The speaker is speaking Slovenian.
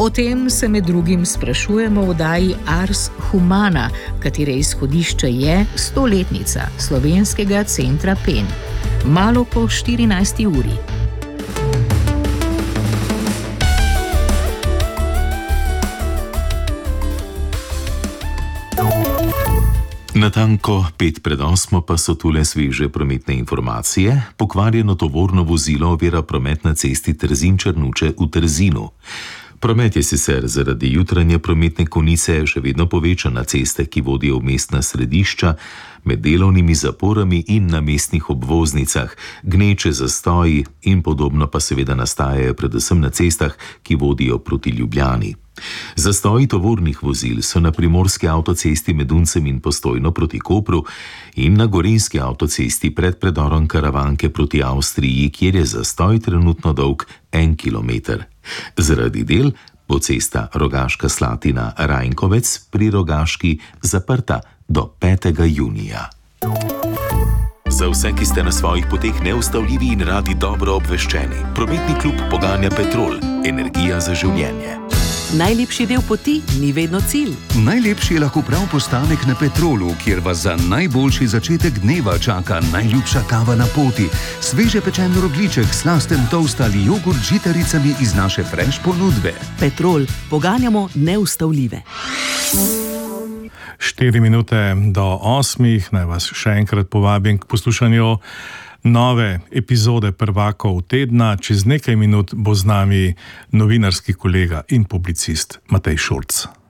O tem se med drugim sprašujemo v oddaji Ars Humana, katere izhodišče je 100-letnica slovenskega centra PEN. Malo po 14. uri. Natanko 7:05 pa so tule sveže prometne informacije. Pokvarjeno tovorno vozilo ovira promet na cesti Trzin-Črnuče v Trzinu. Promet je sicer zaradi jutranje prometne konice še vedno povečan na ceste, ki vodijo v mestna središča, med delovnimi zaporami in na mestnih obvoznicah, gneče, zastoji in podobno pa seveda nastajajo predvsem na cestah, ki vodijo proti Ljubljani. Zastoji tovornih vozil so na primorski avtocesti med Uncem in Postojno proti Kopru in na gorenjski avtocesti pred predorom Karavanke proti Avstriji, kjer je zastoj trenutno dolg 1 kilometer. Zaradi del bo cesta Rogaška Slatina-Rajnkovec pri Rogaški zaprta do 5. junija. Za vse, ki ste na svojih poteh neustavljivi in radi dobro obveščeni, prometni klub poganja Petrol, energija za življenje. Najlepši del poti ni vedno cilj. Najlepši je lahko prav postanek na Petrolu, kjer vas za najboljši začetek dneva čaka najljubša kava na poti, sveže pečen rogljiček, slasten toast ali jogurt z žitaricami iz naše fresh ponudbe. Petrol, poganjamo neustavljive. 4 minute do 8, naj vas še enkrat povabim k poslušanju nove epizode Prvakov tedna. Čez nekaj minut bo z nami novinarski kolega in publicist Matej Šulc.